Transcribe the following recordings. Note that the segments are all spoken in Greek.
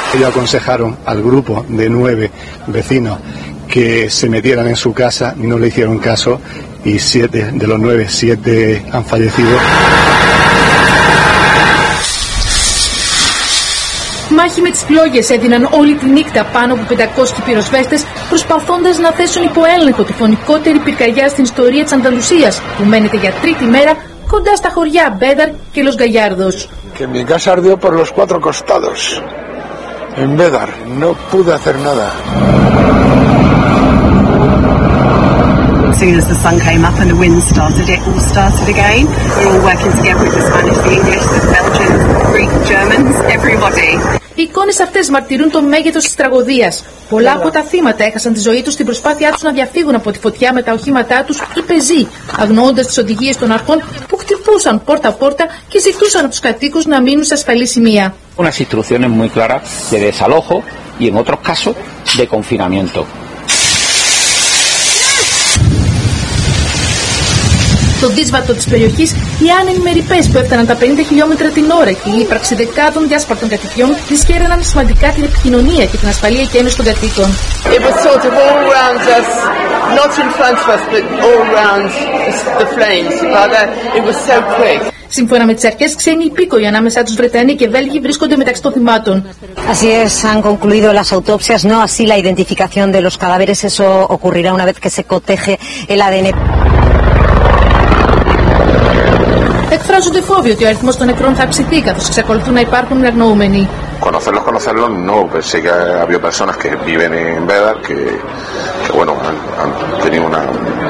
Ellos aconsejaron al grupo de 9 vecinos que se metieran en su casa, no le hicieron caso y 7 de los 9, 7 han fallecido. Μάχη με τις πλόγες έδιναν όλη τη νύχτα πάνω από 500 πυροσβέστες, προσπαθώντας να θέσουν υπό έλεγχο τη φωνικότερη πυρκαγιά στην ιστορία της Ανταλουσίας, που μένεται για τρίτη μέρα κοντά στα χωριά Μπέδαρ και Los Gallardos. Que mi casa ardió por los 4 costados. En Bédar no pude hacer nada. As soon as the sun came up and the wind started, it all started again. We're all working together with the Spanish, the English, the Belgians, Greek, Germans, everybody. Οι εικόνες αυτές μαρτυρούν το μέγεθος της τραγωδίας. Πολλά από τα θύματα έχασαν τη ζωή τους στην προσπάθειά τους να διαφύγουν από τη φωτιά με τα οχήματά τους ή πεζοί, αγνοώντας τις οδηγίες των αρχών που χτυπούσαν πόρτα-πόρτα και ζητούσαν από τους κατοίκους να μείνουν σε ασφαλή σημεία. Unas instrucciones muy claras de desalojo y en otros casos de confinamiento. Στο δύσβατο της περιοχής, οι άνεμοι με ρηπές που έφταναν τα 50 χιλιόμετρα την ώρα και η ύπαρξη δεκάδων διάσπαρτων κατοικιών δυσκέραναν σημαντικά την επικοινωνία και την ασφαλή εκένωση των κατοίκων. It was sort of all around us, not in front of us, but all around the flames. It was so quick. Σύμφωνα με τις αρχές, ξένοι υπήκοοι ανάμεσά τους Βρετανοί και Βέλγοι βρίσκονται μεταξύ των θυμάτων. Así es, han concluido las autopsias, no así la identificación de los cadáveres. Eso ocurrirá una vez que se coteje el ADN. Εκφράζονται φόβοι ότι ο αριθμός των νεκρών θα αυξηθεί καθώς εξακολουθούν να υπάρχουν αγνοούμενοι. Conocerlos, no, sé que ha habido personas que viven en Bédar que bueno, han tenido un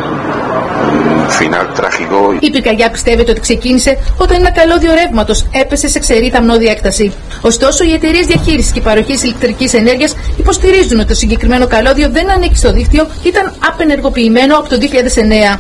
final trágico. Η πυρκαγιά πιστεύετε ότι ξεκίνησε όταν ένα καλώδιο ρεύματος έπεσε σε ξερή θαμνώδη έκταση. Ωστόσο, οι εταιρείες διαχείρισης και παροχής ηλεκτρικής ενέργειας υποστηρίζουν ότι το συγκεκριμένο καλώδιο δεν ανήκει στο δίκτυο, ήταν απενεργοποιημένο από το 2009.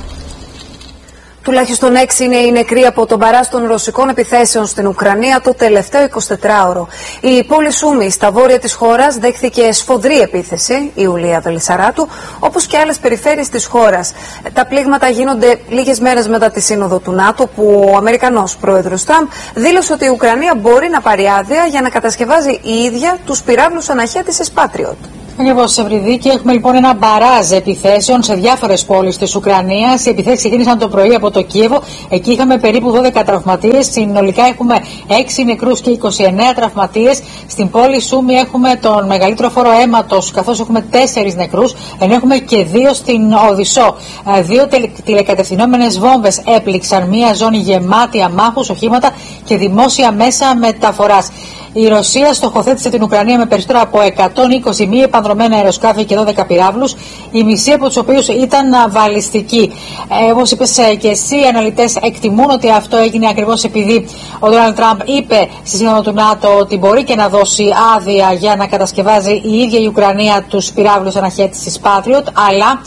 Τουλάχιστον 6 είναι οι νεκροί από τον παρά των ρωσικών επιθέσεων στην Ουκρανία το τελευταίο 24ωρο. Η πόλη Σούμι στα βόρεια της χώρας δέχθηκε σφοδρή επίθεση, η Ιουλία Βελισσαράτου, όπως και άλλες περιφέρειες της χώρας. Τα πλήγματα γίνονται λίγες μέρες μετά τη σύνοδο του ΝΑΤΟ, που ο Αμερικανός πρόεδρος Τραμπ δήλωσε ότι η Ουκρανία μπορεί να πάρει άδεια για να κατασκευάζει η ίδια τους πυράβλους αναχέτησης Patriot. Ακριβώς, Ευρυδίκη. Έχουμε λοιπόν ένα μπαράζ επιθέσεων σε διάφορες πόλεις της Ουκρανίας. Οι επιθέσεις ξεκίνησαν το πρωί από το Κίεβο. Εκεί είχαμε περίπου 12 τραυματίες. Συνολικά έχουμε 6 νεκρούς και 29 τραυματίες. Στην πόλη Σούμι έχουμε τον μεγαλύτερο φόρο αίματος, καθώς έχουμε 4 νεκρούς, ενώ έχουμε και 2 στην Οδυσσό. 2 τηλεκατευθυνόμενες βόμβες έπληξαν μια ζώνη γεμάτη αμάχους, οχήματα και δημόσια μέσα μεταφοράς. Η Ρωσία στοχοθέτησε την Ουκρανία με περισσότερα από 120 μη επανδρομένα αεροσκάφη και 12 πυράβλους, οι μισοί από τους οποίους ήταν βαλιστικοί. Όπως είπες και εσύ, οι αναλυτές εκτιμούν ότι αυτό έγινε ακριβώς επειδή ο Ντόναλντ Τραμπ είπε στη σύνοδο του ΝΑΤΟ ότι μπορεί και να δώσει άδεια για να κατασκευάζει η ίδια η Ουκρανία τους πυράβλους αναχέτησης Patriot, αλλά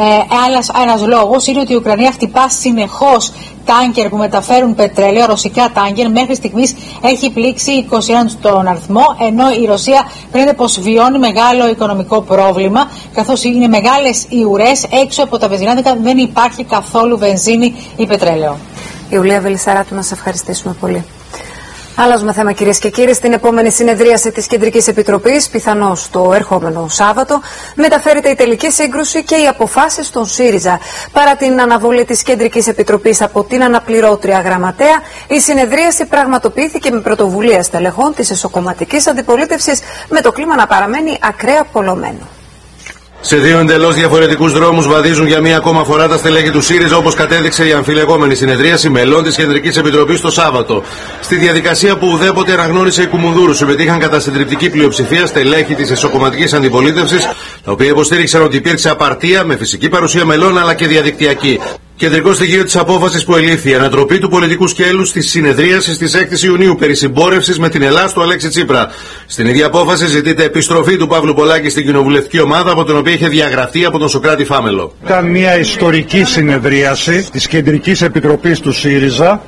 ένας λόγος είναι ότι η Ουκρανία χτυπά συνεχώς τάνκερ που μεταφέρουν πετρέλαιο, ρωσικά τάνκερ. Μέχρι στιγμής έχει πλήξει 21 στον αριθμό, ενώ η Ρωσία φαίνεται πως βιώνει μεγάλο οικονομικό πρόβλημα, καθώς είναι μεγάλες οι ουρές έξω από τα βενζινάδικα, δεν υπάρχει καθόλου βενζίνη ή πετρέλαιο. Ιουλία Βελισσαράτου, να σε ευχαριστήσουμε πολύ. Άλλαζουμε θέμα, κυρίες και κύριοι. Στην επόμενη συνεδρίαση της Κεντρικής Επιτροπής, πιθανώς το ερχόμενο Σάββατο, μεταφέρεται η τελική σύγκρουση και οι αποφάσεις των ΣΥΡΙΖΑ. Παρά την αναβολή της Κεντρικής Επιτροπής από την αναπληρώτρια γραμματέα, η συνεδρίαση πραγματοποιήθηκε με πρωτοβουλία στελεχών της εσωκομματικής αντιπολίτευσης, με το κλίμα να παραμένει ακραία πολλωμένο. Σε 2 εντελώς διαφορετικούς δρόμους βαδίζουν για μία ακόμα φορά τα στελέχη του ΣΥΡΙΖΑ, όπως κατέδειξε η αμφιλεγόμενη συνεδρίαση μελών της Κεντρικής Επιτροπής το Σάββατο. Στη διαδικασία που ουδέποτε αναγνώρισε η Κουμουνδούρου, συμμετείχαν κατά συντριπτική πλειοψηφία στελέχη της εσωκομματικής αντιπολίτευσης, τα οποία υποστήριξαν ότι υπήρξε απαρτία με φυσική παρουσία μελών αλλά και διαδικτυακή. Κεντρικό στοιχείο της απόφασης που ελήφθη, η ανατροπή του πολιτικού σκέλους της συνεδρίασης της 6ης Ιουνίου περί συμπόρευσης με την Ελλάς του Αλέξη Τσίπρα. Στην ίδια απόφαση ζητείται επιστροφή του Παύλου Πολάκη στην κοινοβουλευτική ομάδα από την οποία είχε διαγραφεί από τον Σωκράτη Φάμελο. Ήταν μια ιστορική συνεδρίαση της Κεντρικής Επιτροπής του ΣΥΡΙΖΑ,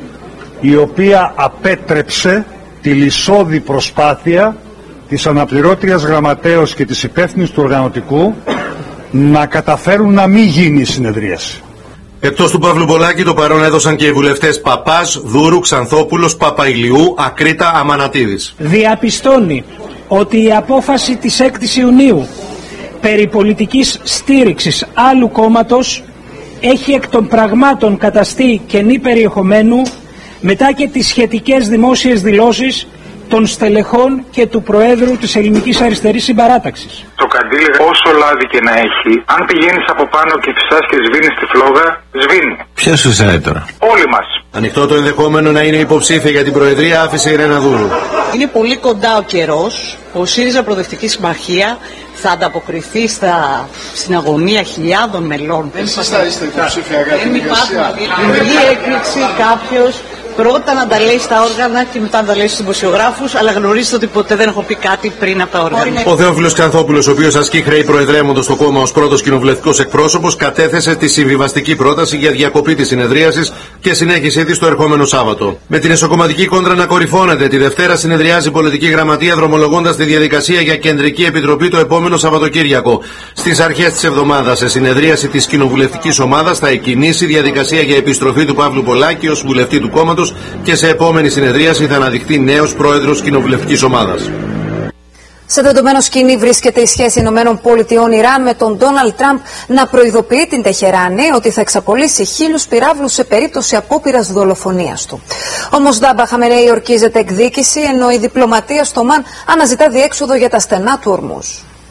η οποία απέτρεψε τη λυσώδη προσπάθεια της αναπληρώτριας γραμματέως και της υπεύθυνης του οργανωτικού να καταφέρουν να μην γίνει η συνεδρίαση. Εκτός του Παύλου Πολάκη, το παρόν έδωσαν και οι βουλευτές Παπάς, Δούρου, Ξανθόπουλος, Παπαϊλιού, Ακρίτα, Αμανατίδης. Διαπιστώνει ότι η απόφαση της 6ης Ιουνίου περί πολιτικής στήριξης άλλου κόμματος έχει εκ των πραγμάτων καταστεί κενή περιεχομένου μετά και τις σχετικές δημόσιες δηλώσεις των στελεχών και του Προέδρου της Ελληνικής Αριστερής Συμπαράταξης. Το καντήλι, όσο λάδι και να έχει, αν πηγαίνεις από πάνω και φυσάς και σβήνεις τη φλόγα, σβήνει. Ποιος σου zei τώρα? Όλοι μας. Ανοιχτό το ενδεχόμενο να είναι υποψήφια για την Προεδρία, άφησε η Ρένα Δούρου. Είναι πολύ κοντά ο καιρός. Ο ΣΥΡΙΖΑ Προοδευτική Συμμαχία θα ανταποκριθεί στην αγωνία χιλιάδων μελών. Δεν σας θα είστε υποψήφια, αγάπη. Δεν υπάρχει δημιουργεί έκπληξη κάποιος πρώτα να τα λέει στα όργανα και μετά να τα λέει στους δημοσιογράφους, αλλά γνωρίζετε ότι ποτέ δεν έχω πει κάτι πριν από τα όργανα. Ο Θεόφιλος Ξανθόπουλος, ο οποίος ασκεί χρέη προεδρεύοντος στο κόμμα ως πρώτος κοινοβουλευτικός εκπρόσωπος, κατέθεσε τη συμβιβαστική πρόταση για διακοπή της συνεδρίασης και συνέχιση της το ερχόμενο Σάββατο. Με την εσωκομματική κόντρα να κορυφώνεται, τη Δευτέρα συνεδριάζει η πολιτική γραμματεία δρομολογώντας τη διαδικασία για κεντρική επιτροπή το επόμενο Σαββατοκύριακο. Στις αρχές της εβδομάδας, σε συνεδρίαση της κοινοβουλευτικής ομάδας, θα εκκινήσει διαδικασία για επιστροφή του Παύλου Πολάκη ως βουλευτή του κόμματος και σε επόμενη συνεδρίαση θα αναδειχθεί νέος πρόεδρος κοινοβουλευτικής ομάδας. Σε δεδομένο σκηνή βρίσκεται η σχέση ΗΠΑ-Ιράν με τον Ντόναλντ Τραμπ να προειδοποιεί την Τεχεράνη ότι θα εξαπολύσει 1000 πυράβλους σε περίπτωση απόπειρας δολοφονίας του. Όμως Μοστάμπα Χαμενεή ορκίζεται εκδίκηση, ενώ η διπλωματία στο Μαν αναζητά διέξοδο για τα στενά του Ορμούζ.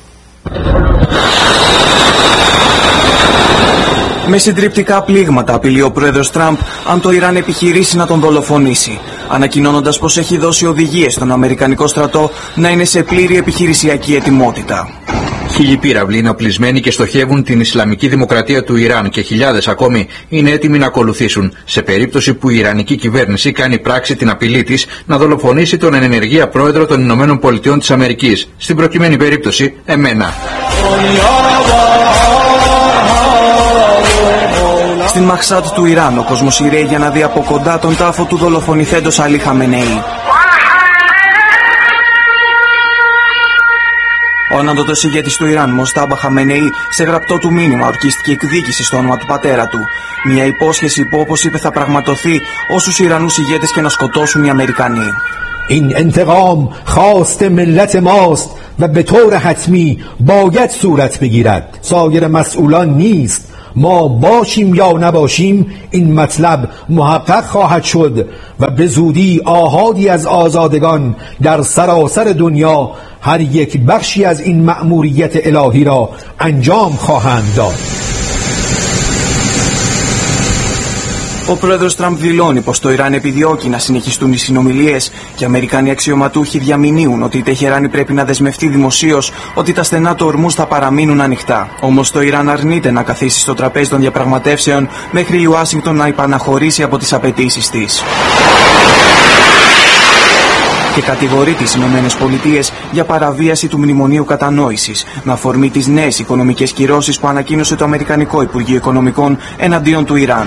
Με συντριπτικά πλήγματα απειλεί ο πρόεδρος Τραμπ αν το Ιράν επιχειρήσει να τον δολοφονήσει, ανακοινώνοντας πως έχει δώσει οδηγίες στον Αμερικανικό στρατό να είναι σε πλήρη επιχειρησιακή ετοιμότητα. 1000 πύραυλοι είναι οπλισμένοι και στοχεύουν την Ισλαμική Δημοκρατία του Ιράν και χιλιάδες ακόμη είναι έτοιμοι να ακολουθήσουν σε περίπτωση που η Ιρανική κυβέρνηση κάνει πράξη την απειλή της να δολοφονήσει τον εν ενεργεία πρόεδρο των Ηνωμένων Πολιτειών της Αμερικής, στην προκειμένη περίπτωση εμένα. Στην Μαχσάτ του Ιράν ο κόσμος ηραίει για να δει από κοντά τον τάφο του δολοφονηθέντος Αλή Χαμενεή. Ο ανώτατος ηγέτης του Ιράν, Μοστάμπα Χαμενεή, σε γραπτό του μήνυμα ορκίστηκε εκδίκηση στο όνομα του πατέρα του. Μια υπόσχεση που, όπως είπε, θα πραγματοθεί όσους Ιρανούς ηγέτες και να σκοτώσουν οι Αμερικανοί. این انتقام خواست ملت ماست و به طور حتمی باید صورت بگیرد. سایر مسئولان نیست. ما باشیم یا نباشیم این مطلب محقق خواهد شد و به زودی آحادی از آزادگان در سراسر دنیا هر یک بخشی از این مأموریت الهی را انجام خواهند داد. Ο πρόεδρος Τραμπ δηλώνει πως το Ιράν επιδιώκει να συνεχιστούν οι συνομιλίες και οι Αμερικανοί αξιωματούχοι διαμηνύουν ότι η Τεχεράνη πρέπει να δεσμευτεί δημοσίως ότι τα στενά του Ορμούζ θα παραμείνουν ανοιχτά. Όμως το Ιράν αρνείται να καθίσει στο τραπέζι των διαπραγματεύσεων μέχρι η Ουάσιγκτον να υπαναχωρήσει από τις απαιτήσεις της. Και κατηγορεί τις Ηνωμένες Πολιτείες για παραβίαση του Μνημονίου Κατανόησης με αφορμή τις νέες οικονομικές κυρώσεις που ανακοίνωσε το Αμερικανικό Υπουργείο Οικονομικών εναντίον του Ιράν.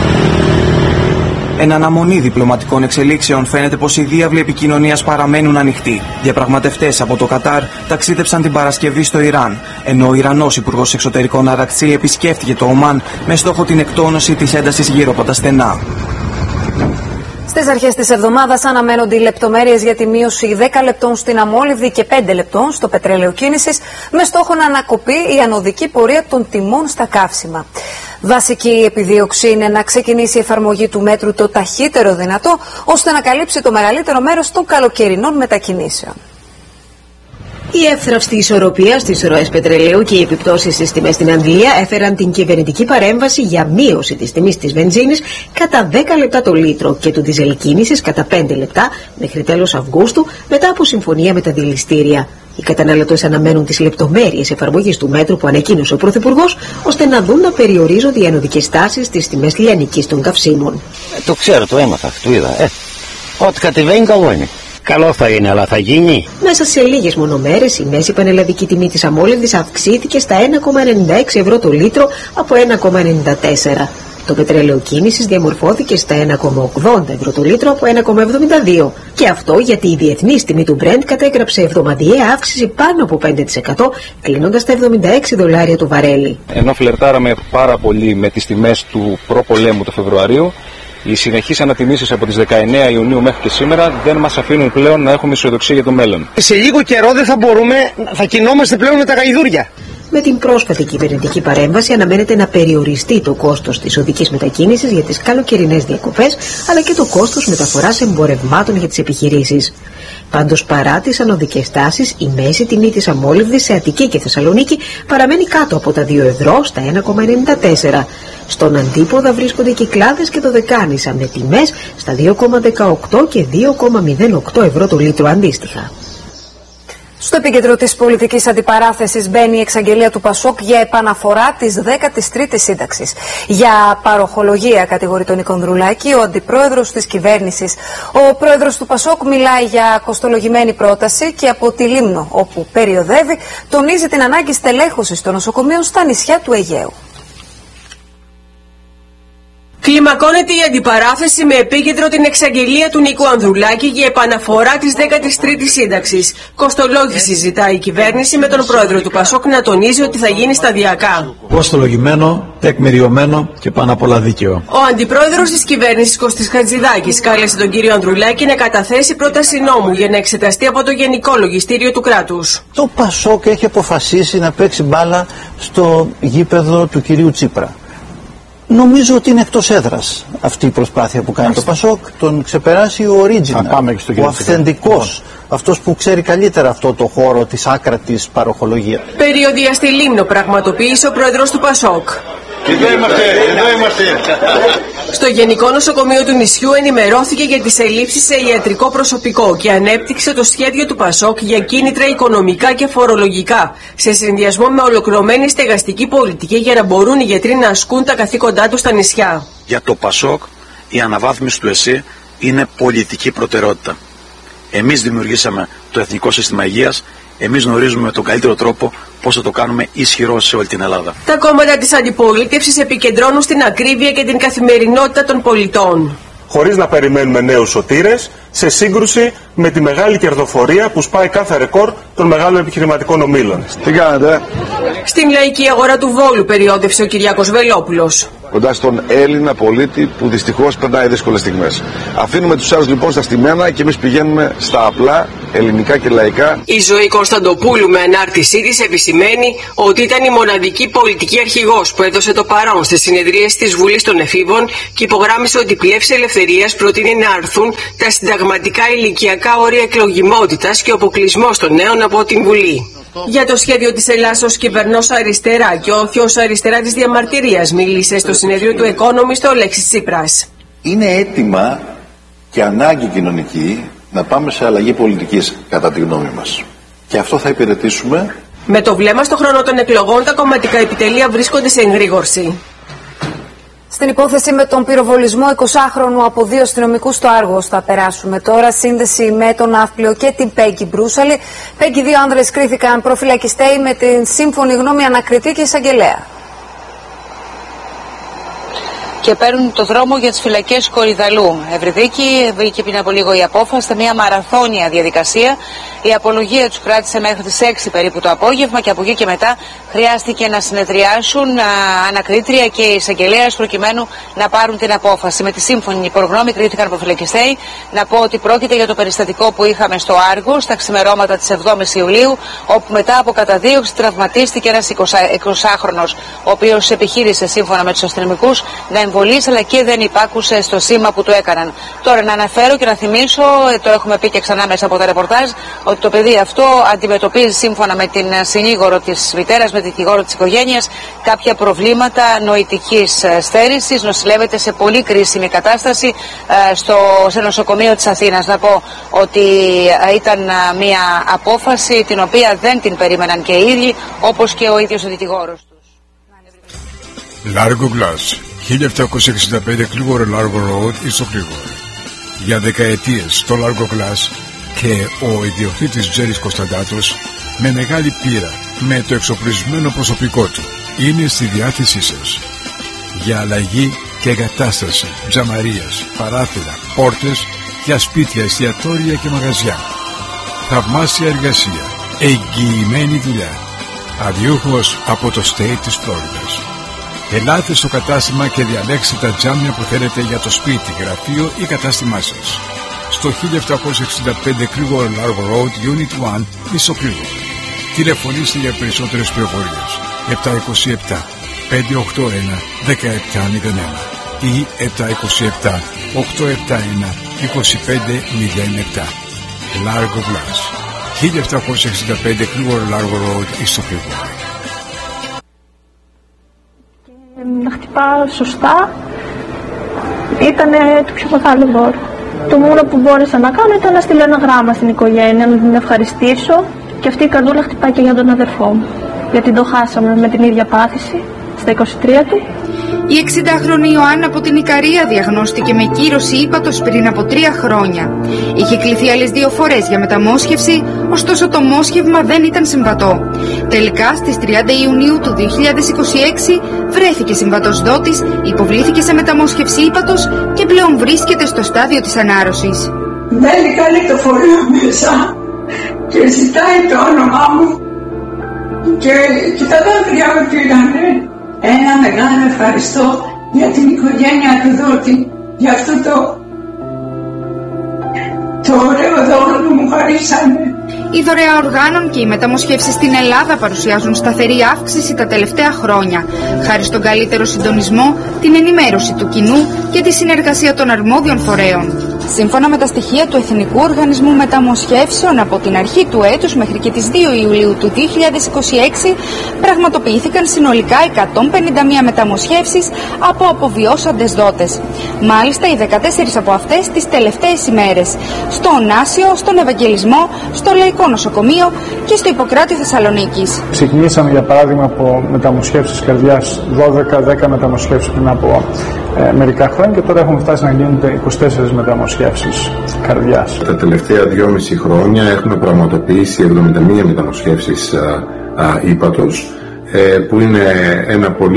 Εν αναμονή διπλωματικών εξελίξεων φαίνεται πως οι διάβλοι επικοινωνίας παραμένουν ανοιχτοί. Διαπραγματευτές από το Κατάρ ταξίδεψαν την Παρασκευή στο Ιράν, ενώ ο Ιρανός Υπουργός Εξωτερικών Αρακτσί επισκέφθηκε το Ομάν με στόχο την εκτόνωση της έντασης γύρω από τα στενά. Στις αρχές της εβδομάδας αναμένονται οι λεπτομέρειες για τη μείωση 10 λεπτών στην αμόλυβδη και 5 λεπτών στο πετρέλαιο κίνησης, με στόχο να ανακοπεί η ανωδική πορεία των τιμών στα καύσιμα. Βασική επιδίωξη είναι να ξεκινήσει η εφαρμογή του μέτρου το ταχύτερο δυνατό, ώστε να καλύψει το μεγαλύτερο μέρος των καλοκαιρινών μετακινήσεων. Η εύθραυστη ισορροπία στις ροές πετρελαίου και οι επιπτώσεις στις τιμές στην Αγγλία έφεραν την κυβερνητική παρέμβαση για μείωση της τιμής της βενζίνης κατά 10 λεπτά το λίτρο και του διζελ κίνησης κατά 5 λεπτά μέχρι τέλος Αυγούστου, μετά από συμφωνία με τα δηληστήρια. Οι καταναλωτές αναμένουν τις λεπτομέρειες εφαρμογής του μέτρου που ανακοίνωσε ο Πρωθυπουργός, ώστε να δουν να περιορίζονται οι ανωδικές τάσεις στις τιμές λιανικής των καυσίμων. Το ξέρω, το έμαθα, το είδα. Ό,τι κατεβαίνει καλό είναι. Καλό θα είναι, αλλά θα γίνει. Μέσα σε λίγες μονομέρες η μέση πανελλαδική τιμή της αμόλυβδης αυξήθηκε στα 1,96 ευρώ το λίτρο από 1,94. Το πετρέλαιο κίνησης διαμορφώθηκε στα 1,80 ευρώ το λίτρο από 1,72. Και αυτό γιατί η διεθνής τιμή του Brent κατέγραψε εβδομαδιαία αύξηση πάνω από 5%, κλείνοντας τα $76 το βαρέλι. Ενώ φλερτάραμε πάρα πολύ με τις τιμές του προπολέμου το Φεβρουαρίο, Οι συνεχείς ανατιμήσεις από τις 19 Ιουνίου μέχρι και σήμερα δεν μας αφήνουν πλέον να έχουμε αισιοδοξία για το μέλλον. Σε λίγο καιρό δεν θα κινόμαστε πλέον με τα γαϊδούρια. Με την πρόσφατη κυβερνητική παρέμβαση αναμένεται να περιοριστεί το κόστος της οδικής μετακίνησης για τις καλοκαιρινές διακοπές, αλλά και το κόστος μεταφοράς εμπορευμάτων για τις επιχειρήσεις. Πάντως, παρά τις ανωδικές τάσεις, η μέση τιμή της αμόλυβδης σε Αττική και Θεσσαλονίκη παραμένει κάτω από τα 2 ευρώ στα 1,94. Στον αντίποδα βρίσκονται οι Κυκλάδες και το Δεκάνησα με τιμές στα 2,18 και 2,08 ευρώ το λίτρο αντίστοιχα. Στο επίκεντρο της πολιτικής αντιπαράθεσης μπαίνει η εξαγγελία του Πασόκ για επαναφορά της 13ης σύνταξης. Για παροχολογία κατηγορεί τον Νίκο Ανδρουλάκη, ο αντιπρόεδρος της κυβέρνησης. Ο πρόεδρος του Πασόκ μιλάει για κοστολογημένη πρόταση και από τη Λίμνο, όπου περιοδεύει, τονίζει την ανάγκη στελέχωσης των νοσοκομείων στα νησιά του Αιγαίου. Κλιμακώνεται η αντιπαράθεση με επίκεντρο την εξαγγελία του Νίκου Ανδρουλάκη για επαναφορά της 13ης σύνταξης. Κοστολόγηση ζητάει η κυβέρνηση, με τον πρόεδρο του Πασόκ να τονίζει ότι θα γίνει σταδιακά. Κοστολογημένο, τεκμηριωμένο και πάνω απ' όλα δίκαιο. Ο αντιπρόεδρος της κυβέρνησης Κωστής Χατζηδάκης κάλεσε τον κύριο Ανδρουλάκη να καταθέσει πρόταση νόμου για να εξεταστεί από το Γενικό Λογιστήριο του κράτους. Το Πασόκ έχει αποφασίσει να παίξει μπάλα στο γήπεδο του κυρίου Τσίπρα. Νομίζω ότι είναι εκτός έδρας αυτή η προσπάθεια που κάνει το Πασόκ. Τον ξεπεράσει ο original, ο αυθεντικός, αυτός που ξέρει καλύτερα αυτό το χώρο της άκρατης παροχολογίας. Περιοδία στη Λίμνο πραγματοποίησε ο πρόεδρος του Πασόκ. Εδώ είμαστε. Στο Γενικό Νοσοκομείο του νησιού ενημερώθηκε για τις ελλείψεις σε ιατρικό προσωπικό και ανέπτυξε το σχέδιο του Πασόκ για κίνητρα οικονομικά και φορολογικά, σε συνδυασμό με ολοκληρωμένη στεγαστική πολιτική για να μπορούν οι γιατροί να ασκούν τα καθήκοντά τους στα νησιά. Για το Πασόκ, η αναβάθμιση του ΕΣΥ είναι πολιτική προτεραιότητα. Εμείς δημιουργήσαμε το Εθνικό Σύστημα Υγείας. Εμείς γνωρίζουμε με τον καλύτερο τρόπο πώς θα το κάνουμε ισχυρό σε όλη την Ελλάδα. Τα κόμματα της αντιπολίτευσης επικεντρώνουν στην ακρίβεια και την καθημερινότητα των πολιτών. Χωρίς να περιμένουμε νέους σωτήρες, σε σύγκρουση με τη μεγάλη κερδοφορία που σπάει κάθε ρεκόρ των μεγάλων επιχειρηματικών ομίλων. Τι κάνετε? Στην λαϊκή αγορά του Βόλου περιόδευσε ο Κυριάκος Βελόπουλος. Κοντά στον Έλληνα πολίτη που δυστυχώς περνάει δύσκολες στιγμές. Αφήνουμε τους άλλους λοιπόν στα στημένα και εμείς πηγαίνουμε στα απλά, ελληνικά και λαϊκά. Η Ζωή Κωνσταντοπούλου με ανάρτησή της επισημαίνει ότι ήταν η μοναδική πολιτική αρχηγός που έδωσε το παρόν στις συνεδρίες της Βουλής των Εφήβων και υπογράμμισε ότι η Πλεύση Ελευθερίας προτείνει να αρθούν τα συνταγματικά ηλικιακά όρια εκλογιμότητας και ο αποκλεισμός των νέων από την Βουλή. Για το σχέδιο της Ελλάσσος κυβερνός αριστερά και όχι ως αριστερά της διαμαρτυρίας μίλησε στο συνεδρίο του Economist ο Λέξης Τσίπρας. Είναι έτοιμα και ανάγκη κοινωνική να πάμε σε αλλαγή πολιτικής κατά τη γνώμη μας. Και αυτό θα υπηρετήσουμε. Με το βλέμμα στο χρόνο των εκλογών, τα κομματικά επιτελεία βρίσκονται σε εγρήγορση. Στην υπόθεση με τον πυροβολισμό 20χρονου από 2 αστυνομικούς στο Άργος θα περάσουμε τώρα. Σύνδεση με τον Ναύπλιο και την Πέγκη Μπρούσαλη. Πέγκη, 2 άνδρες κρίθηκαν προφυλακιστέοι με την σύμφωνη γνώμη ανακριτή και εισαγγελέα. Και παίρνουν το δρόμο για τις φυλακές Κορυδαλού. Ευρυδίκη, βγήκε πριν από λίγο η απόφαση, σε μια μαραθώνια διαδικασία. Η απολογία τους κράτησε μέχρι τις 6 περίπου το απόγευμα και από εκεί και μετά χρειάστηκε να συνεδριάσουν ανακρίτρια και εισαγγελέας προκειμένου να πάρουν την απόφαση. Με τη σύμφωνη προγνώμη κρίθηκαν προφυλακιστέοι. Να πω ότι πρόκειται για το περιστατικό που είχαμε στο Άργο στα ξημερώματα της 7ης Ιουλίου, όπου μετά από καταδίωξη τραυματίστηκε ένας 20χρονος, ο οποίος επιχείρησε σύμφωνα με τους αστυνομικούς να εμβολήσει, αλλά και δεν υπάκουσε στο σήμα που του έκαναν. Τώρα να αναφέρω και να θυμίσω, το έχουμε πει και ξανά μέσα από τα ρεπορτάζ, ότι το παιδί αυτό αντιμετωπίζει σύμφωνα με την συνήγορο της μητέρας, με την δικηγόρο της οικογένειας, κάποια προβλήματα νοητικής στέρησης. Νοσηλεύεται σε πολύ κρίσιμη κατάσταση σε νοσοκομείο της Αθήνας. Να πω ότι ήταν μια απόφαση την οποία δεν την περίμεναν και οι ίδιοι, όπως και ο ίδιος ο δικηγόρος τους. Largo Glass, 1765 Κλίγορο Largo Road, Ισοκλίγορο. Για δεκαετίες το Largo Glass και ο ιδιοκτήτης Τζέρης Κωνσταντάτος, με μεγάλη πείρα, με το εξοπλισμένο προσωπικό του, είναι στη διάθεσή σας. Για αλλαγή και εγκατάσταση τζαμαρίας, παράθυρα, πόρτες για σπίτια, εστιατόρια και μαγαζιά. Θαυμάσια εργασία, εγγυημένη δουλειά. Αδιούχος από το state της Φλόριδας. Ελάτε στο κατάστημα και διαλέξτε τα τζάμια που θέλετε για το σπίτι, γραφείο ή κατάστημά σας. Στο 1765 Κρήγορο Largo Road, Unit 1, Ισοκρήγο. Τηλεφωνήστε για περισσότερες πληροφορίες. 727 581 1701 ή 727 871 2507. Largo Glass. 1765 Κρήγορο Largo Road, Ισοκρήγο. Να χτυπά σωστά ήταν το πιο μεγάλο δώρο. Το μόνο που μπόρεσα να κάνω ήταν να στείλω ένα γράμμα στην οικογένεια, να την ευχαριστήσω, και αυτή η καρδούλα χτυπάει και για τον αδερφό μου, γιατί το χάσαμε με την ίδια πάθηση στα 23 του. Η 60χρονη Ιωάννα από την Ικαρία διαγνώστηκε με κύρωση ύπατος πριν από 3 χρόνια. Είχε κληθεί άλλες 2 φορές για μεταμόσχευση, ωστόσο το μόσχευμα δεν ήταν συμβατό. Τελικά στις 30 Ιουνίου του 2026 βρέθηκε συμβατός δότης, υποβλήθηκε σε μεταμόσχευση ύπατος και πλέον βρίσκεται στο στάδιο της ανάρρωσης. Μπαίνει καλή το φορείο μέσα και ζητάει το όνομά μου και τα δάκρυα μου πήγανε. Ένα μεγάλο ευχαριστώ για την οικογένεια του δότη, για αυτό το ωραίο δώρο που μου χαρίσανε. Η δωρεά οργάνων και οι μεταμοσχεύσεις στην Ελλάδα παρουσιάζουν σταθερή αύξηση τα τελευταία χρόνια, χάρη στον καλύτερο συντονισμό, την ενημέρωση του κοινού και τη συνεργασία των αρμόδιων φορέων. Σύμφωνα με τα στοιχεία του Εθνικού Οργανισμού Μεταμοσχεύσεων, από την αρχή του έτους μέχρι και τις 2 Ιουλίου του 2026 πραγματοποιήθηκαν συνολικά 151 μεταμοσχεύσεις από αποβιώσαντες δότες. Μάλιστα, οι 14 από αυτές τις τελευταίες ημέρες, στο Ωνάσιο, στον Ευαγγελισμό, στο Λαϊκό Νοσοκομείο και στο Ιπποκράτιο Θεσσαλονίκης. Ξεκινήσαμε για παράδειγμα από μεταμοσχεύσεις καρδιάς, 12-10 μεταμοσχεύσεις πριν από μερικά χρόνια, και τώρα έχουμε φτάσει να γίνονται 24 μεταμοσχεύσεις καρδιάς. Τα τελευταία 2,5 χρόνια έχουμε πραγματοποιήσει 71 μεταμοσχεύσεις ύπατος, που είναι ένας πολύ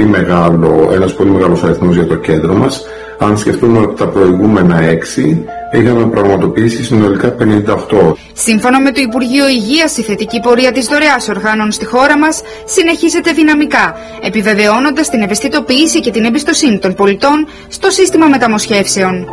μεγάλος αριθμός για το κέντρο μας. Αν σκεφτούμε ότι τα προηγούμενα 6 είχαμε πραγματοποιήσει συνολικά 58. Σύμφωνα με το Υπουργείο Υγείας, η θετική πορεία της δωρεάς οργάνων στη χώρα μας συνεχίζεται δυναμικά, επιβεβαιώνοντας την ευαισθητοποίηση και την εμπιστοσύνη των πολιτών στο σύστημα μεταμοσχεύσεων.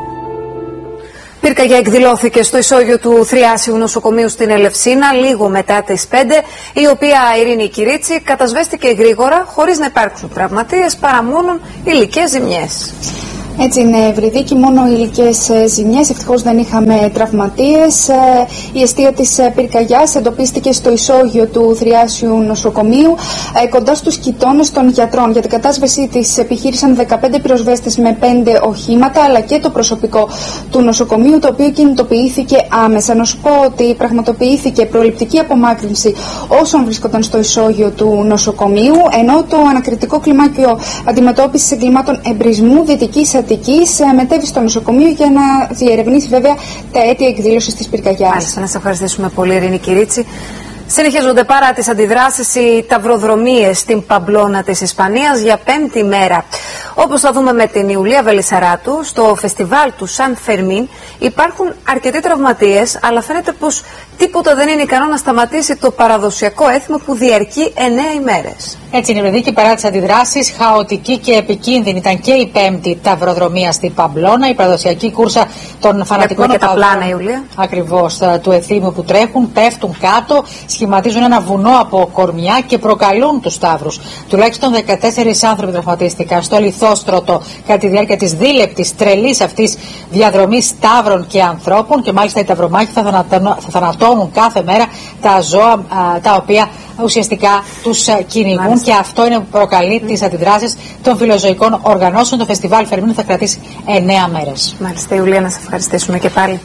Πυρκαγιά εκδηλώθηκε στο ισόγειο του Θριάσιου Νοσοκομείου στην Ελευσίνα λίγο μετά τις 5, η οποία Ειρήνη Κυρίτσι κατασβέστηκε γρήγορα χωρίς να υπάρξουν τραυματίες παρά μόνο υλικές ζημιές. Έτσι είναι, Ευρυδίκη, μόνο υλικές ζημιές, ευτυχώς δεν είχαμε τραυματίες. Η αιστεία της πυρκαγιάς εντοπίστηκε στο ισόγειο του Θριάσιου Νοσοκομείου, κοντά στους κοιτώνες των γιατρών. Για την κατάσβεσή της επιχείρησαν 15 πυροσβέστες με 5 οχήματα, αλλά και το προσωπικό του νοσοκομείου, το οποίο κινητοποιήθηκε άμεσα. Να σου πω ότι πραγματοποιήθηκε προληπτική απομάκρυνση όσων βρίσκονταν στο ισόγειο του νοσοκομείου, ενώ το ανακριτικό κλιμάκιο αντιμετώπισης εγκλημάτων εμπρισμού Δυτικής Αττικής μετέβη στο νοσοκομείο για να διερευνήσει βέβαια τα αίτια εκδήλωσης της πυρκαγιάς. Μάλιστα, να σας ευχαριστήσουμε πολύ, Ειρήνη Κυρίτσι. Συνεχίζονται παρά τις αντιδράσεις οι ταυροδρομίες στην Παμπλώνα της Ισπανίας για 5η μέρα. Όπως θα δούμε με την Ιουλία Βελισσαράτου, στο φεστιβάλ του Σαν Φερμίν υπάρχουν αρκετοί τραυματίες, αλλά φαίνεται πως τίποτα δεν είναι ικανό να σταματήσει το παραδοσιακό έθιμο που διαρκεί 9 ημέρες. Έτσι είναι, παιδί, και παρά τις αντιδράσεις, χαοτική και επικίνδυνη ήταν και η 5η ταυροδρομία στην Παμπλώνα, η παραδοσιακή κούρσα των φανατικών οπαδών. Ακριβώς, του εθήμου που τρέχουν, πέφτουν κάτω, σχηματίζουν ένα βουνό από κορμιά και προκαλούν τους ταύρους. Τουλάχιστον 14 άνθρωποι τραυματίστηκαν στο Λιθόστρωτο κατά τη διάρκεια της δίλεπτης τρελής αυτής διαδρομής ταύρων και ανθρώπων, και μάλιστα οι ταυρομάχοι θα θανατώνουν κάθε μέρα τα ζώα τα οποία ουσιαστικά τους κυνηγούν, και αυτό είναι που προκαλεί τις αντιδράσεις των φιλοζωικών οργανώσεων. Το φεστιβάλ Φερμίν θα κρατήσει 9 μέρες. Μάλιστα, Ιουλία, να σε ευχαριστήσουμε και πάλι.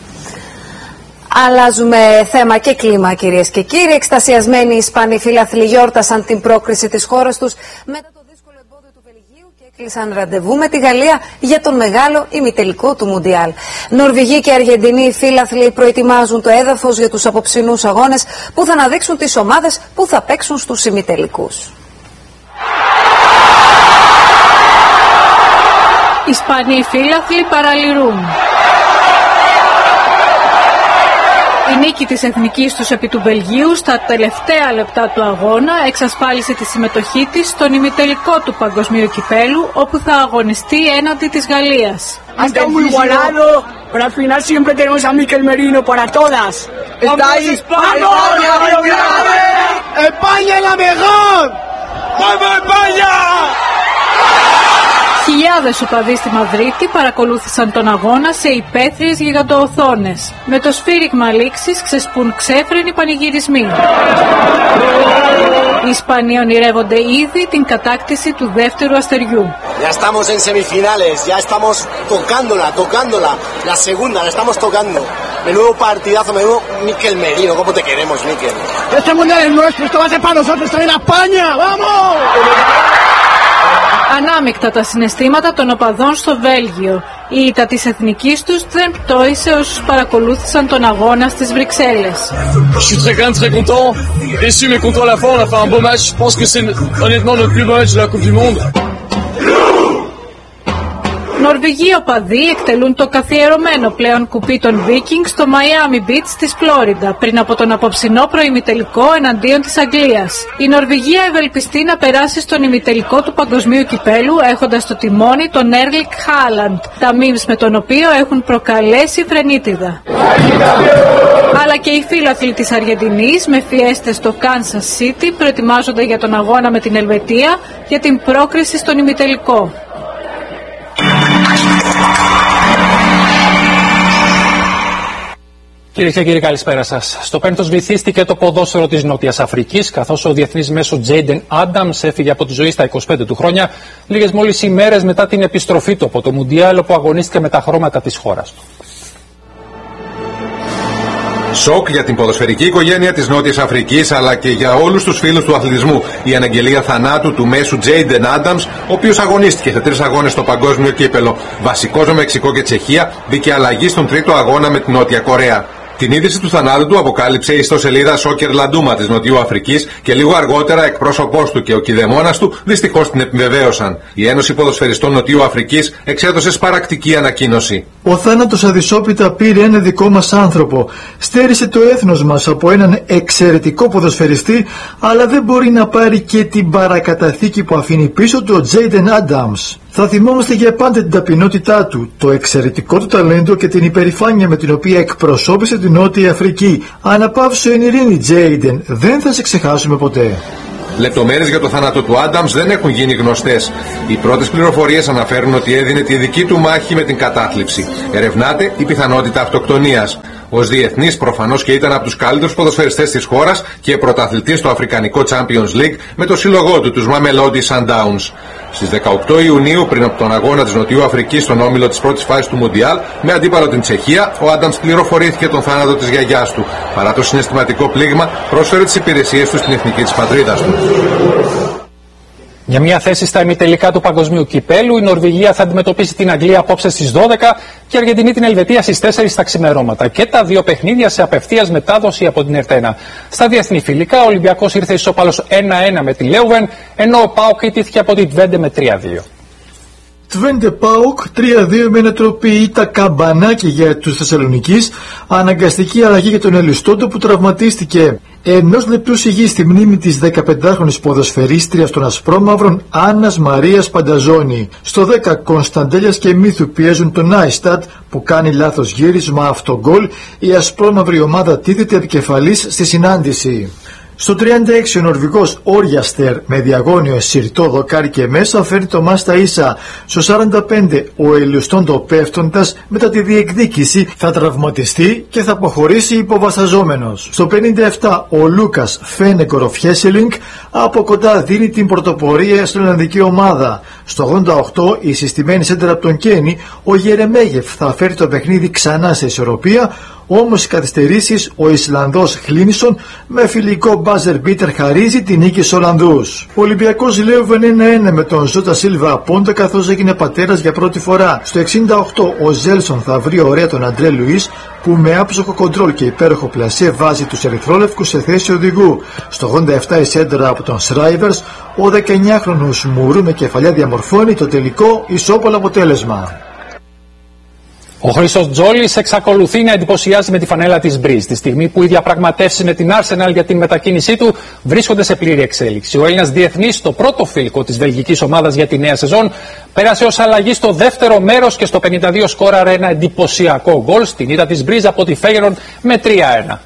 Αλλάζουμε θέμα και κλίμα, κυρίες και κύριοι. Εκστασιασμένοι Ισπανοί φίλαθλοι γιόρτασαν την πρόκριση της χώρας τους μετά το δύσκολο εμπόδιο του Βελγίου και έκλεισαν ραντεβού με τη Γαλλία για τον μεγάλο ημιτελικό του Μουντιάλ. Νορβηγοί και Αργεντινοί φίλαθλοι προετοιμάζουν το έδαφος για τους απόψινούς αγώνες που θα αναδείξουν τις ομάδες που θα παίξουν στους ημιτελικούς. Ισπανοί φίλαθλοι παραλυρούν. Η νίκη της εθνικής τους επί του Βελγίου στα τελευταία λεπτά του αγώνα εξασφάλισε τη συμμετοχή της στον ημιτελικό του Παγκοσμίου Κυπέλου, όπου θα αγωνιστεί έναντι της Γαλλίας. Está muy igualado, pero al final siempre tenemos a Mikel Merino para todas. Está ahí. ¡Vamos, España es la mejor! ¡Vamos, España! Χιλιάδες οπαδοί στη Μαδρίτη παρακολούθησαν τον αγώνα σε υπαίθριες γιγαντοοθόνες. Με το σφύριγμα λήξης ξεσπούν ξέφρενοι πανηγυρισμοί. Οι Ισπανοί ονειρεύονται ήδη την κατάκτηση του δεύτερου αστεριού. Ya estamos en semifinales, ya estamos tocándola, la segunda, la estamos tocando. Menudo partidazo, menudo Mikel Merino, ¿cómo te queremos, Mikel? Este mundial es nuestro, esto va a ser para nosotros, también a España, ¡vamos! Ανάμεικτα τα συναισθήματα των οπαδών στο Βέλγιο. Η ήττα της εθνικής τους δεν πτώησε όσους παρακολούθησαν τον αγώνα στις Βρυξέλλες. Je suis très content, déçu mais content à la fin, on a fait un beau match, je pense que c'est honnêtement notre plus beau match de la Coupe du Monde. Νορβηγοί οπαδοί εκτελούν το καθιερωμένο πλέον κουπί των Vikings στο Miami Beach της Φλόριντα πριν από τον απόψινό προημιτελικό εναντίον της Αγγλίας. Η Νορβηγία ευελπιστεί να περάσει στον ημιτελικό του Παγκοσμίου Κυπέλου έχοντας στο τιμόνι τον Έρλικ Χάλαντ, τα memes με τον οποίο έχουν προκαλέσει φρενίτιδα. Αλλά και οι φίλαθλοι της Αργεντινής με φιέστες στο Kansas City προετοιμάζονται για τον αγώνα με την Ελβετία για την πρόκριση στον ημιτελικό. Κυρίες και κύριοι, καλησπέρα σας. Στο Πένθος βυθίστηκε το ποδόσφαιρο της Νότιας Αφρικής, καθώς ο διεθνής μέσο Τζέιντεν Άνταμς έφυγε από τη ζωή στα 25 του χρόνια, λίγες μόλις ημέρες μετά την επιστροφή του από το Μουντιάλ, όπου αγωνίστηκε με τα χρώματα της χώρας του. Σοκ για την ποδοσφαιρική οικογένεια της Νότιας Αφρικής, αλλά και για όλους τους φίλους του αθλητισμού. Η αναγγελία θανάτου του μέσου Τζέιντεν Άνταμς, ο οποίος αγωνίστηκε σε 3 αγώνες στο Παγκόσμιο Κύπελο. Βασικός με Μεξικό και Τσεχία, μπήκε αλλαγή στον 3ο αγώνα με την Νότια Κορέα. Την είδηση του θανάτου του αποκάλυψε η ιστοσελίδα Σόκερ Λαντούμα της Νοτιού Αφρικής και λίγο αργότερα εκπρόσωπός του και ο κηδεμόνας του δυστυχώς την επιβεβαίωσαν. Η Ένωση Ποδοσφαιριστών Νοτιού Αφρικής εξέδωσε σπαρακτική ανακοίνωση. Ο θάνατος αδισόπιτα πήρε ένα δικό μας άνθρωπο. Στέρισε το έθνος μας από έναν εξαιρετικό ποδοσφαιριστή, αλλά δεν μπορεί να πάρει και την παρακαταθήκη που αφήνει πίσω του ο Τζέιντεν Άνταμς. Θα θυμόμαστε για πάντα την ταπεινότητά του, το εξαιρετικό του ταλέντο και την υπερηφάνεια με την οποία εκπροσώπησε την Νότια Αφρική. Αναπαύσου εν ειρήνη, Τζέιντεν, δεν θα σε ξεχάσουμε ποτέ. Λεπτομέρειες για το θάνατο του Άνταμς δεν έχουν γίνει γνωστές. Οι πρώτες πληροφορίες αναφέρουν ότι έδινε τη δική του μάχη με την κατάθλιψη. Ερευνάται η πιθανότητα αυτοκτονίας. Ως διεθνής προφανώς και ήταν από τους καλύτερους ποδοσφαιριστές της χώρας και πρωταθλητής στο Αφρικανικό Champions League με το σύλλογό του, τους Mamelodi Sundowns. Στις 18 Ιουνίου, πριν από τον αγώνα της Νοτιού Αφρικής στον όμιλο της πρώτης φάσης του Μουντιάλ, με αντίπαλο την Τσεχία, ο Άνταμς πληροφορήθηκε τον θάνατο της γιαγιάς του. Παρά το συναισθηματικό πλήγμα, πρόσφερε τις υπηρεσίες του στην εθνική της πατρίδας του. Για μια θέση στα ημιτελικά του Παγκοσμίου Κυπέλου, η Νορβηγία θα αντιμετωπίσει την Αγγλία απόψε στις 12 και η Αργεντινή την Ελβετία στις 4 τα ξημερώματα. Και τα δύο παιχνίδια σε απευθείας μετάδοση από την ΕΡΤ1. Στα διεθνή φιλικά, ο Ολυμπιακός ήρθε ισόπαλος 1-1 με τη Λέουβεν, ενώ ο ΠΑΟΚ ιτήθηκε από την Τβέντε με 3-2. Τβέντε ΠΑΟΚ 3-2 με ανατροπή ήττα καμπανάκι για τους Θεσσαλονικείς, αναγκαστική αλλαγή για τον Ελιστόντο που τραυματίστηκε. Ενός λεπτού σιγή στη μνήμη της 15χρονης ποδοσφαιρίστριας των Ασπρόμαυρων Άννας Μαρίας Πανταζόνη. Στο 10 Κωνσταντέλιας και Μύθου πιέζουν τον Άιστατ που κάνει λάθος γύρισμα αυτογκολ. Η ασπρόμαυρη ομάδα τίθεται επικεφαλής στη συνάντηση. Στο 36 ο Νορβηγός Όριαστερ με διαγώνιο συρτό δοκάρι και μέσα φέρνει το μάστα ίσα. Στο 45 ο Ελιστόντο πέφτοντας μετά τη διεκδίκηση θα τραυματιστεί και θα αποχωρήσει υποβασταζόμενος. Στο 57 ο Λούκας Φένεκοροφ Χέσελινγκ από κοντά δίνει την πρωτοπορία στην Ολλανδική ομάδα. Στο 88 η συστημένη σέντρα από τον Κένι ο Γερεμέγεφ θα φέρει το παιχνίδι ξανά σε ισορροπία. Όμως οι καθυστερήσεις ο Ισλανδός Χλίνισον με φιλικό μπάζερ μπίτερ χαρίζει την νίκη στους Ολλανδούς. Ο Ολυμπιακός Λέουβεν 1-1 με τον Ζώτα Σίλβα Απόντα καθώς έγινε πατέρας για πρώτη φορά. Στο 68 ο Ζέλσον θα βρει ωραία τον Αντρέ Λουίς που με άψογο κοντρόλ και υπέροχο πλασέ βάζει τους ερυθρόλευκους σε θέση οδηγού. Στο 87 η σέντρα από τον Σράιβερς, ο 19χρονος Μουρού με κεφαλιά διαμορφώνει το τελικό ισόπαλο αποτέλεσμα. Ο Χρήστος Τζόλης εξακολουθεί να εντυπωσιάζει με τη φανέλα της Μπριζ, τη στιγμή που οι διαπραγματεύσεις με την Arsenal για την μετακίνησή του βρίσκονται σε πλήρη εξέλιξη. Ο Έλληνας διεθνής, στο πρώτο φιλικό της βελγικής ομάδας για τη νέα σεζόν, πέρασε ως αλλαγή στο δεύτερο μέρος και στο 52 σκόραρε ένα εντυπωσιακό γκολ στην ήττα της Μπριζ από τη Φέγερον με 3-1.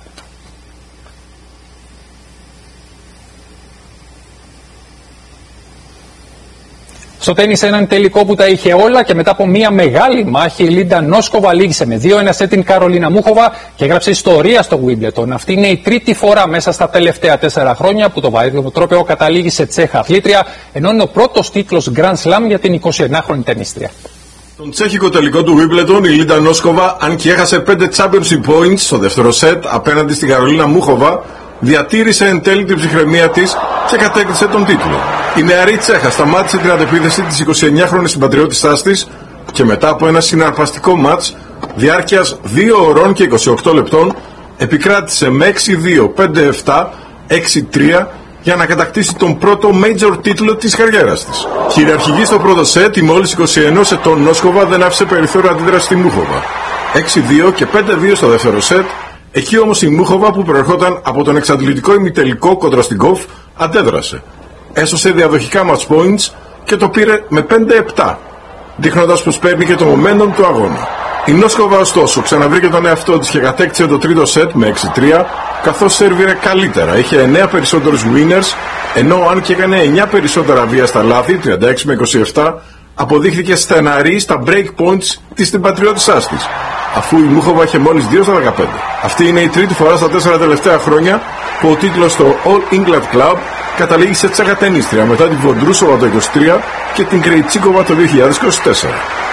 Στο τένις, έναν τελικό που τα είχε όλα και μετά από μια μεγάλη μάχη, η Λίντα Νόσκοβα λύγησε με 2-1 σε την Καρολίνα Μούχοβα και έγραψε ιστορία στο Wimbledon. Αυτή είναι η τρίτη φορά μέσα στα τελευταία 4 χρόνια που το βαρύδρομο τρόπαιο καταλήγει σε Τσέχα αθλήτρια, ενώ είναι ο πρώτος τίτλος Grand Slam για την 29χρονη τενίστρια. Τον τσέχικο τελικό του Wimbledon, η Λίντα Νόσκοβα, αν και έχασε 5 championship points στο δεύτερο σετ απέναντι στην Καρολίνα Μούχοβα, διατήρησε εν τέλει την ψυχραιμία της και κατέκτησε τον τίτλο. Η νεαρή Τσέχα σταμάτησε την αντεπίθεση της 29χρονης συμπατριώτισσάς της και μετά από ένα συναρπαστικό μάτς διάρκειας 2 ωρών και 28 λεπτών επικράτησε με 6-2, 5-7, 6-3 για να κατακτήσει τον πρώτο major τίτλο της καριέρας της. Κυριαρχική στο πρώτο σετ, η μόλις 21 ετών Νόσκοβα δεν άφησε περιθώριο αντίδραση στη Μούχοβα. 6-2 και 5-2 στο δεύτερο σετ. Εκεί όμως η Μούχοβα, που προερχόταν από τον εξαντλητικό ημιτελικό κόντρα στην Γκοφ, αντέδρασε. Έσωσε διαδοχικά match points και το πήρε με 5-7, δείχνοντας πως παίρνει και το momentum του αγώνα. Η Νόσκοβα ωστόσο ξαναβρήκε τον εαυτό της και κατέκτησε το τρίτο σετ με 6-3, καθώς σέρβιρε καλύτερα. Είχε 9 περισσότερους winners, ενώ αν και έκανε 9 περισσότερα βίαστα λάθη, 36 με 27, αποδείχθηκε στεναρή στα break points της συμπατριώτισσάς της, αφού η Μούχοβα είχε μόλις 2 στα 15. Αυτή είναι η τρίτη φορά στα 4 τελευταία χρόνια που ο τίτλος στο All England Club καταλήγει σε Τσέχα τενίστρια, μετά την Βοντρούσοβα το 23 και την Κρεϊτσίκοβα το 2024.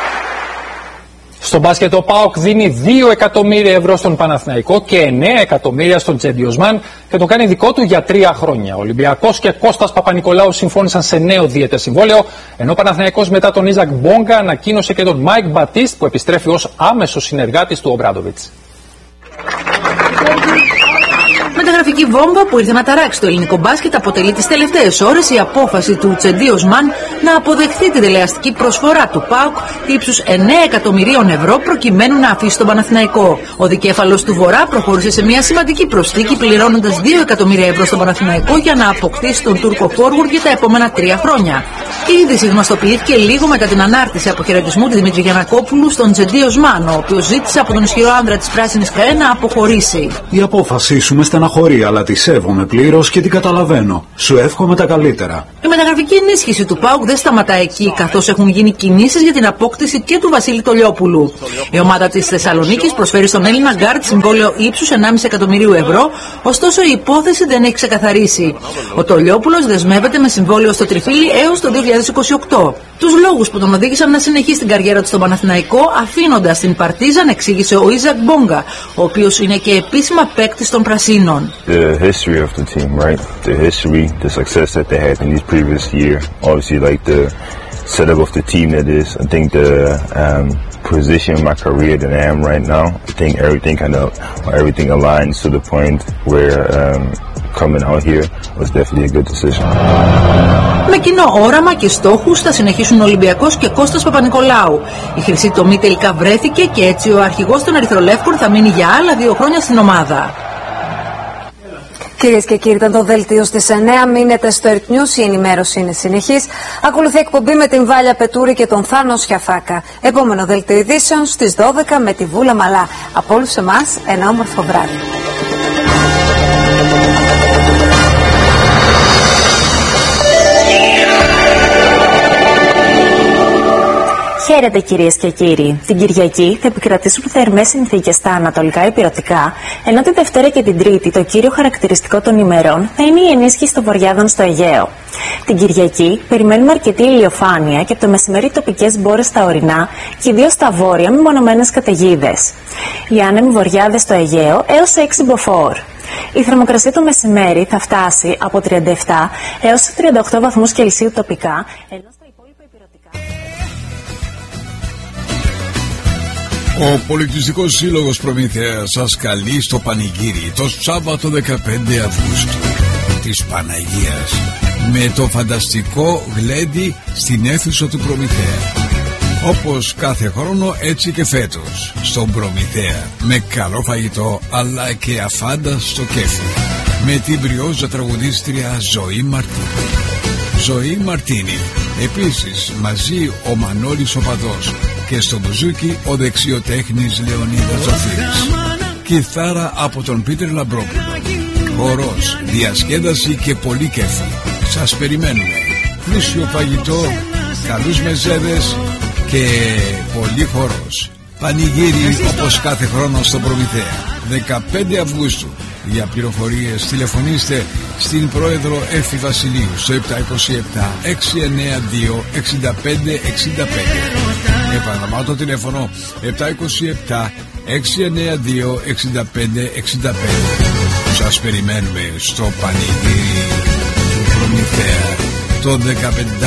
Στο μπάσκετ ο ΠΑΟΚ δίνει 2 εκατομμύρια ευρώ στον Παναθηναϊκό και 9 εκατομμύρια στον Τσεντιοσμάν και το κάνει δικό του για 3 χρόνια. Ο Ολυμπιακός και Κώστας Παπα-Νικολάου συμφώνησαν σε νέο διετές συμβόλαιο, ενώ ο Παναθηναϊκός μετά τον Ιζακ Μπόγκα ανακοίνωσε και τον Μάικ Μπατίστ που επιστρέφει ως άμεσος συνεργάτης του Ομπράντοβιτς. Μεταγραφική βόμβα που ήρθε να ταράξει το ελληνικό μπάσκετ αποτελεί τις τελευταίες ώρες η απόφαση του Τσεντίοσμαν να αποδεχθεί την τελεαστική προσφορά του ΠΑΟΚ ύψους 9 εκατομμυρίων ευρώ προκειμένου να αφήσει τον Παναθηναϊκό. Ο δικέφαλος του Βορρά προχώρησε σε μια σημαντική προσθήκη πληρώνοντας 2 εκατομμύρια ευρώ στον Παναθηναϊκό για να αποκτήσει τον Τούρκο φόρουαρντ για τα επόμενα 3 χρόνια. Η είδηση γνωστοποιήθηκε λίγο μετά την ανάρτηση αποχαιρετισμού του Δημήτρη Γιαννακόπουλου στον Τσεντίοσμαν, ο οποίος ζήτησε από τον ισχυρό άνδρα της Πράσινης ΧΑΕ να αποχωρήσει. Η απόφασή σου με στεναχωρεί, αλλά τη σέβομαι πλήρως και την καταλαβαίνω. Σου εύχομαι τα καλύτερα. Η μεταγραφική ενίσχυση του ΠΑΟΚ δεν σταματά εκεί, καθώς έχουν γίνει κινήσεις για την απόκτηση και του Βασίλη Τολιόπουλου. Η ομάδα της Θεσσαλονίκης προσφέρει στον Έλληνα γκάρτ συμβόλαιο ύψους 1,5 εκατομμυρίου ευρώ, ωστόσο η υπόθεση δεν έχει ξεκαθαρίσει. Ο Τολιόπουλος δεσμεύεται με συμβόλαιο στο Τριφύλι έως το 2028. Τους λόγους που τον οδήγησαν να συνεχίσει την καριέρα του στον Παναθηναϊκό, αφήνοντας την Παρτίζαν, εξήγησε ο Ιζακ Μπόγκα, ο οποίος είναι και επίσημα παίκτης των Πρασίνων. The history of the team, right? The history, the success that they had in these previous year, obviously like the setup of the team that is. I think the position in my career that I am right now, I think everything aligns to the point where coming out here was definitely a good decision. Με κοινό όραμα και στόχους θα συνεχίσουν ο Ολυμπιακός και Κώστας Παπα-Νικολάου. Η χρυσή τομή τελικά βρέθηκε και έτσι ο αρχηγός των Ερυθρολεύκων θα μείνει για άλλα 2 χρόνια στην ομάδα. Κυρίες και κύριοι, ήταν το δελτίο στις 9. Μείνετε στο Earth News, η ενημέρωση είναι συνεχής. Ακολουθεί εκπομπή με την Βάλια Πετούρη και τον Θάνο Σιαφάκα. Επόμενο δελτίο ειδήσεων στις 12 με τη Βούλα Μαλά. Από όλους εμάς, ένα όμορφο βράδυ. Χαίρετε κυρίες και κύριοι. Την Κυριακή θα επικρατήσουν θερμές συνθήκες στα ανατολικά ηπειρωτικά, ενώ τη Δευτέρα και την Τρίτη το κύριο χαρακτηριστικό των ημερών θα είναι η ενίσχυση των βορειάδων στο Αιγαίο. Την Κυριακή περιμένουμε αρκετή ηλιοφάνεια και από το μεσημέρι τοπικές μπόρες στα ορεινά και ιδίως στα βόρεια με μονομένες καταιγίδες. Οι άνεμοι βορειάδες στο Αιγαίο έως 6 μποφόρ. Η θερμοκρασία το μεσημέρι θα φτάσει από 37 έως 38 βαθμούς Κελσίου τοπικά, ενώ στα υπόλοιπα ηπειρωτικά... Ο Πολιτιστικός Σύλλογος Προμηθέας σας καλεί στο πανηγύρι το Σάββατο 15 Αυγούστου της Παναγίας με το φανταστικό γλέντι στην αίθουσα του Προμηθέα. Όπως κάθε χρόνο, έτσι και φέτος στον Προμηθέα, με καλό φαγητό αλλά και αφάνταστο κέφι, με την μπριόζα τραγουδίστρια Ζωή Μαρτίνη. Ζωή Μαρτίνη. Επίσης μαζί ο Μανώλης ο Παδός και στο μπουζούκι ο δεξιοτέχνης Λεωνίδας Ζωφύρης. Κιθάρα από τον Πίτερ Λαμπρόπουλο. Χορός, διασκέδαση και πολύ κέφι. Σας περιμένουμε. Πλούσιο φαγητό, καλούς μεζέδες και πολύ χορός. Πανηγύρι όπως κάθε χρόνο στο Προμηθέα. 15 Αυγούστου. Για πληροφορίες τηλεφωνήστε στην πρόεδρο Εφη Βασιλείου στο 727 692 6565. Επαναλαμβάνω το τηλέφωνο 727 692 6565. Σας περιμένουμε στο πανηγύρι του Προμηθέα το 15